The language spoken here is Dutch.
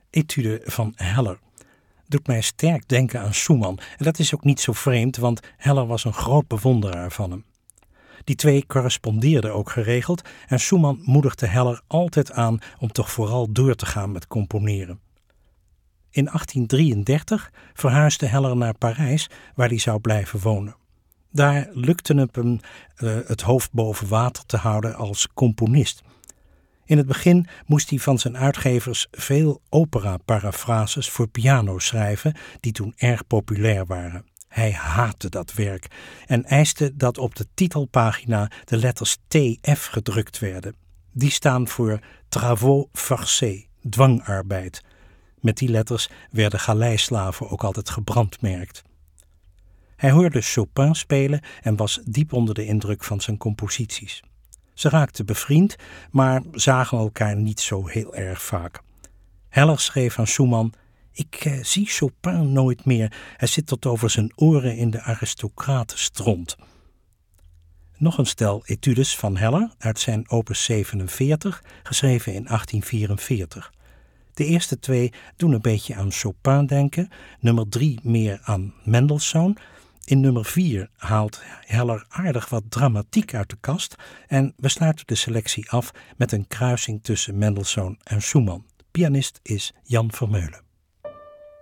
Etude van Heller. Doet mij sterk denken aan Schumann. En dat is ook niet zo vreemd, want Heller was een groot bewonderaar van hem. Die twee correspondeerden ook geregeld en Schumann moedigde Heller altijd aan om toch vooral door te gaan met componeren. In 1833 verhuisde Heller naar Parijs, waar hij zou blijven wonen. Daar lukte het hem het hoofd boven water te houden als componist. In het begin moest hij van zijn uitgevers veel opera-parafrases voor piano schrijven, die toen erg populair waren. Hij haatte dat werk en eiste dat op de titelpagina de letters TF gedrukt werden. Die staan voor travaux forcés, dwangarbeid. Met die letters werden galeislaven ook altijd gebrandmerkt. Hij hoorde Chopin spelen en was diep onder de indruk van zijn composities. Ze raakten bevriend, maar zagen elkaar niet zo heel erg vaak. Heller schreef aan Schumann: "Ik zie Chopin nooit meer. Hij zit tot over zijn oren in de aristocratenstront." Nog een stel etudes van Heller uit zijn opus 47, geschreven in 1844. De eerste twee doen een beetje aan Chopin denken, nummer 3 meer aan Mendelssohn. In nummer 4 haalt Heller aardig wat dramatiek uit de kast en we sluiten de selectie af met een kruising tussen Mendelssohn en Schumann. Pianist is Jan Vermeulen.